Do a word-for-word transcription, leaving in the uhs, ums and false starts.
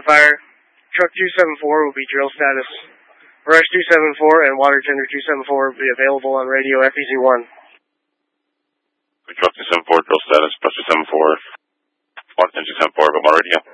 the fire. Truck two seven four will be drill status. Rush two seven four and water tender two seven four will be available on radio F E Z one. Truck two seven four, drill status, Rush two seven four, water tender two seven four, but on radio.